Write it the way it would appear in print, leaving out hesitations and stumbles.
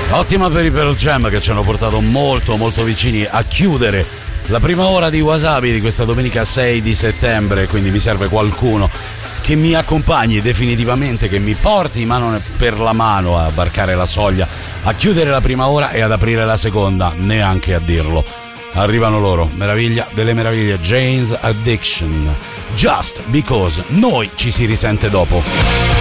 Ottima per i Pearl Jam, che ci hanno portato molto molto vicini a chiudere la prima ora di Wasabi di questa domenica 6 di settembre. Quindi mi serve qualcuno che mi accompagni definitivamente, che mi porti mano per la mano a varcare la soglia, a chiudere la prima ora e ad aprire la seconda, neanche a dirlo. Arrivano loro, meraviglia delle meraviglie, Jane's Addiction, Just Because. Noi ci si risente dopo.